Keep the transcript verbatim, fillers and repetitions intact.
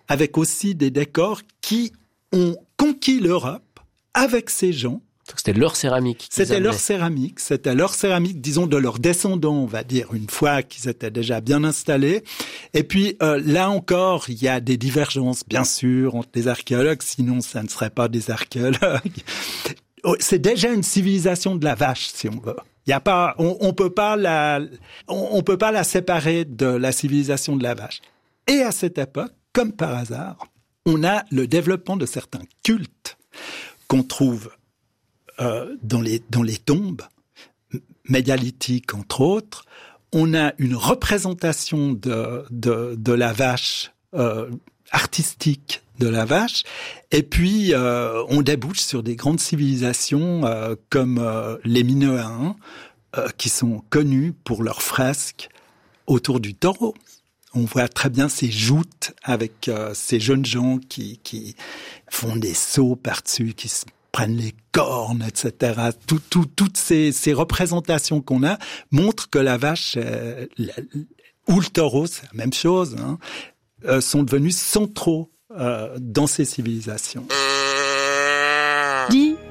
avec aussi des décors qui ont conquis l'Europe avec ces gens. Donc c'était leur céramique. C'était leur céramique, c'était leur céramique, disons, de leurs descendants, on va dire, une fois qu'ils étaient déjà bien installés. Et puis, euh, là encore, il y a des divergences, bien sûr, entre les archéologues, sinon ça ne serait pas des archéologues. C'est déjà une civilisation de la vache, si on veut. Il y a pas, on, on peut pas la, on, on peut pas la séparer de la civilisation de la vache. Et à cette époque, comme par hasard, on a le développement de certains cultes qu'on trouve Euh, dans les dans les tombes mégalithiques entre autres. On a une représentation de de de la vache euh, artistique de la vache, et puis euh, on débouche sur des grandes civilisations euh, comme euh, les Minoens, euh, qui sont connus pour leurs fresques autour du taureau. On voit très bien ces joutes avec euh, ces jeunes gens qui qui font des sauts par-dessus, qui se prennent les cornes, et cetera. Tout, tout, toutes ces, ces représentations qu'on a montrent que la vache euh, la, ou le taureau, c'est la même chose, hein, euh, sont devenus centraux euh, dans ces civilisations. Dis, pourquoi ?